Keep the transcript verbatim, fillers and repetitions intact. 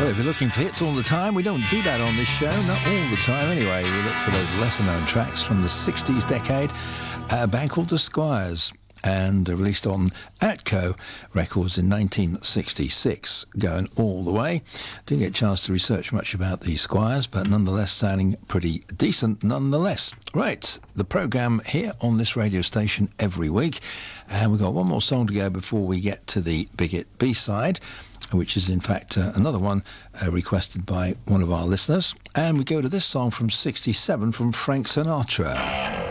Well, if you're looking for hits all the time, we don't do that on this show, not all the time anyway. We look for those lesser-known tracks from the sixties decade, a band called The Squires, and released on Atco Records in nineteen sixty-six, going all the way. Didn't get a chance to research much about the Squires, but nonetheless sounding pretty decent nonetheless. Right, the programme here on this radio station every week, and we've got one more song to go before we get to the Big Hit B-side, which is in fact uh, another one uh, requested by one of our listeners, and we go to this song from sixty-seven from Frank Sinatra.